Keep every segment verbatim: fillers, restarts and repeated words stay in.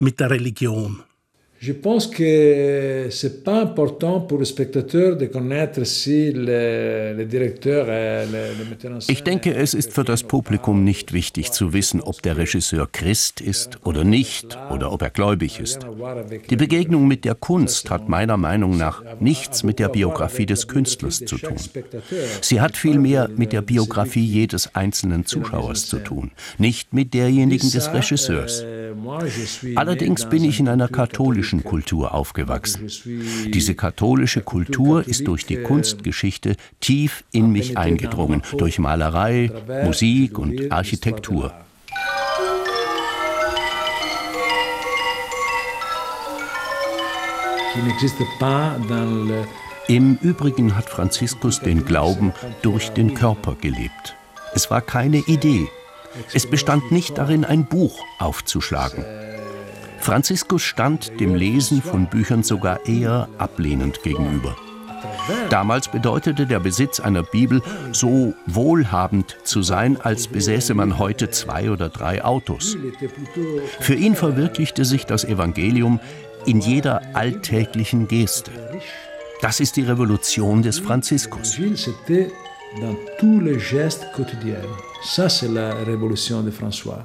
mit der Religion? Je pense que c'est pas important pour le spectateur de connaître si le, le directeur, le, le metteur en scène. Ich denke, es ist für das Publikum nicht wichtig zu wissen, ob der Regisseur Christ ist oder nicht oder ob er gläubig ist. Die Begegnung mit der Kunst hat meiner Meinung nach nichts mit der Biografie des Künstlers zu tun. Sie hat vielmehr mit der Biografie jedes einzelnen Zuschauers zu tun, nicht mit derjenigen des Regisseurs. Allerdings bin ich in einer katholischen Kultur aufgewachsen. Diese katholische Kultur ist durch die Kunstgeschichte tief in mich eingedrungen, durch Malerei, Musik und Architektur. Im Übrigen hat Franziskus den Glauben durch den Körper gelebt. Es war keine Idee. Es bestand nicht darin, ein Buch aufzuschlagen. Franziskus stand dem Lesen von Büchern sogar eher ablehnend gegenüber. Damals bedeutete der Besitz einer Bibel, so wohlhabend zu sein, als besäße man heute zwei oder drei Autos. Für ihn verwirklichte sich das Evangelium in jeder alltäglichen Geste. Das ist die Revolution des Franziskus. Dans tous les gestes quotidiens. Ça, c'est la révolution de François.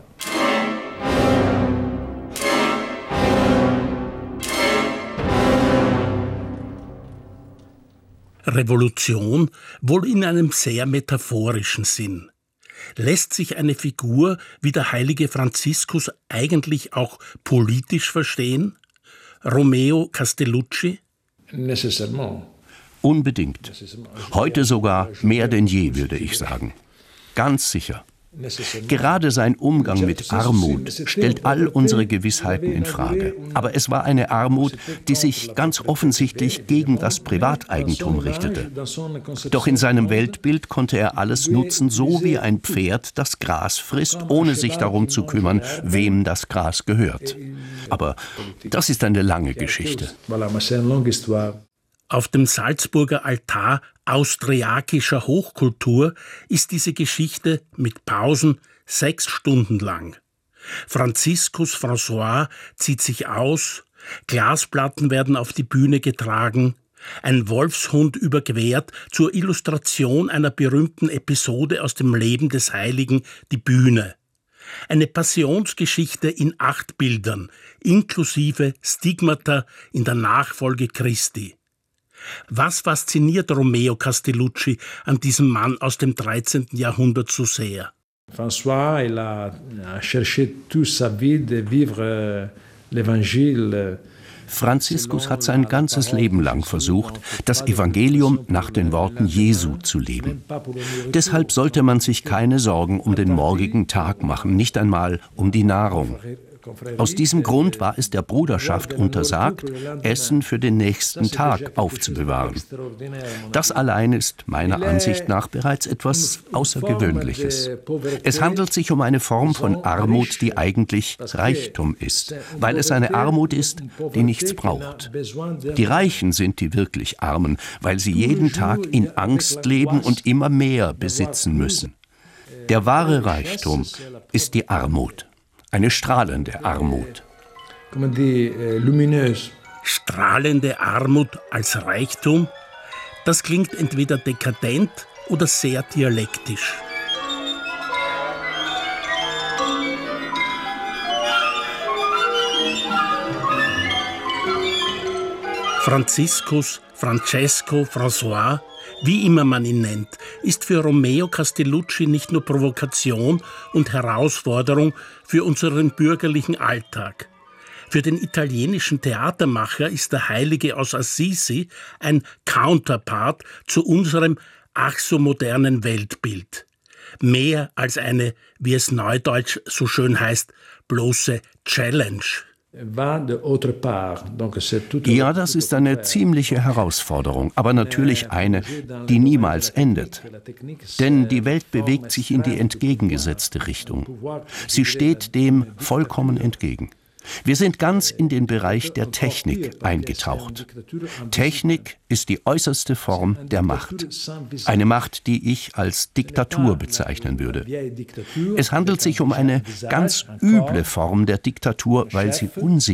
Revolution wohl in einem sehr metaphorischen Sinn. Lässt sich eine Figur wie der heilige Franziskus eigentlich auch politisch verstehen? Romeo Castellucci? Nécessairement. Unbedingt. Heute sogar mehr denn je, würde ich sagen. Ganz sicher. Gerade sein Umgang mit Armut stellt all unsere Gewissheiten in Frage. Aber es war eine Armut, die sich ganz offensichtlich gegen das Privateigentum richtete. Doch in seinem Weltbild konnte er alles nutzen, so wie ein Pferd, das Gras frisst, ohne sich darum zu kümmern, wem das Gras gehört. Aber das ist eine lange Geschichte. Auf dem Salzburger Altar austriakischer Hochkultur ist diese Geschichte mit Pausen sechs Stunden lang. Franziskus François zieht sich aus, Glasplatten werden auf die Bühne getragen, ein Wolfshund überquert zur Illustration einer berühmten Episode aus dem Leben des Heiligen die Bühne. Eine Passionsgeschichte in acht Bildern, inklusive Stigmata in der Nachfolge Christi. Was fasziniert Romeo Castellucci an diesem Mann aus dem dreizehnten Jahrhundert so sehr? François, il a cherché toute sa vie de vivre l'évangile. Franziskus hat sein ganzes Leben lang versucht, das Evangelium nach den Worten Jesu zu leben. Deshalb sollte man sich keine Sorgen um den morgigen Tag machen, nicht einmal um die Nahrung. Aus diesem Grund war es der Bruderschaft untersagt, Essen für den nächsten Tag aufzubewahren. Das allein ist meiner Ansicht nach bereits etwas Außergewöhnliches. Es handelt sich um eine Form von Armut, die eigentlich Reichtum ist, weil es eine Armut ist, die nichts braucht. Die Reichen sind die wirklich Armen, weil sie jeden Tag in Angst leben und immer mehr besitzen müssen. Der wahre Reichtum ist die Armut. Eine strahlende Armut. Strahlende Armut als Reichtum? Das klingt entweder dekadent oder sehr dialektisch. Franziskus, Francesco, François, wie immer man ihn nennt, ist für Romeo Castellucci nicht nur Provokation und Herausforderung für unseren bürgerlichen Alltag. Für den italienischen Theatermacher ist der Heilige aus Assisi ein Counterpart zu unserem ach so modernen Weltbild. Mehr als eine, wie es neudeutsch so schön heißt, bloße Challenge. Ja, das ist eine ziemliche Herausforderung, aber natürlich eine, die niemals endet. Denn die Welt bewegt sich in die entgegengesetzte Richtung. Sie steht dem vollkommen entgegen. Wir sind ganz in den Bereich der Technik eingetaucht. Technik ist die äußerste Form der Macht. Eine Macht, die ich als Diktatur bezeichnen würde. Es handelt sich um eine ganz üble Form der Diktatur, weil sie unsichtbar